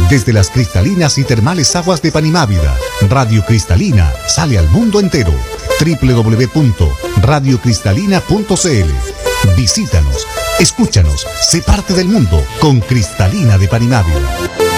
Desde las cristalinas y termales aguas de Panimávida, Radio Cristalina sale al mundo entero. www.radiocristalina.cl. Visítanos, escúchanos, sé parte del mundo con Cristalina de Panimávida.